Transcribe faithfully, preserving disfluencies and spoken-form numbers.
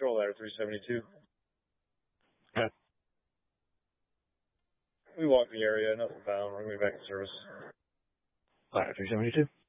control ladder three seventy-two. Okay. We walked the area, nothing found. We're going to be back in service. Ladder three seventy-two.